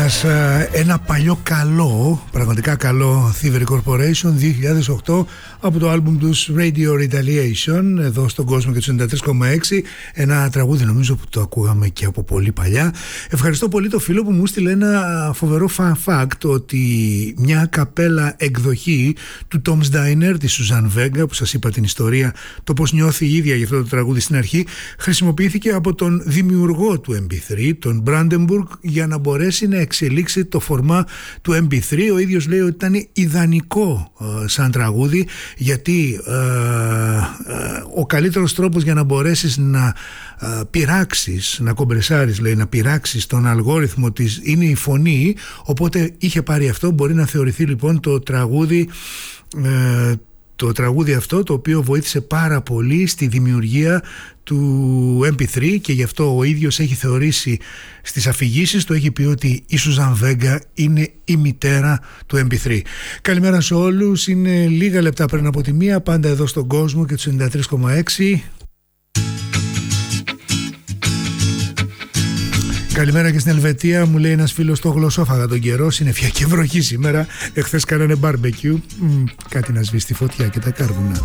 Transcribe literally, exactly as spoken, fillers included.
μας ένα παλιό καλό, πραγματικά καλό Thievery Corporation δύο χιλιάδες οκτώ από το άλμπουμ τους Radio Retaliation εδώ στον κόσμο και του ενενήντα τρία κόμμα έξι, ένα τραγούδι νομίζω που το ακούγαμε και από πολύ παλιά. Ευχαριστώ πολύ το φίλο που μου στείλε ένα φοβερό fun fact ότι μια καπέλα εκδοχή του Tom's Diner της Suzanne Vega, που σας είπα την ιστορία, το πως νιώθει η ίδια για αυτό το τραγούδι στην αρχή, χρησιμοποιήθηκε από τον δημιουργό του εμ πι θρι, τον Brandenburg, για να μπορέσει να εξελίξει το φορμά του εμ πι θρι. Ο ίδιος λέει ότι ήταν ιδανικό ε, σαν τραγούδι, γιατί ε, ε, ο καλύτερος τρόπος για να μπορέσεις να ε, πειράξεις, να κομπρεσάρεις, λέει, να πειράξεις τον αλγόριθμο της είναι η φωνή, οπότε είχε πάρει αυτό. Μπορεί να θεωρηθεί λοιπόν το τραγούδι ε, το τραγούδι αυτό, το οποίο βοήθησε πάρα πολύ στη δημιουργία του εμ πι θρι, και γι' αυτό ο ίδιος έχει θεωρήσει στις αφηγήσεις του, έχει πει ότι η Suzanne Vega είναι η μητέρα του εμ πι θρι. Καλημέρα σε όλους, είναι λίγα λεπτά πριν από τη μία, πάντα εδώ στον κόσμο και του ενενήντα τρία κόμμα έξι. Καλημέρα και στην Ελβετία, μου λέει ένας φίλος, το γλωσσόφαγα τον καιρό, συννεφιά και βροχή σήμερα. Εχθές κάνανε μπάρμπεκιου, κάτι να σβήσει τη φωτιά και τα κάρβουνα.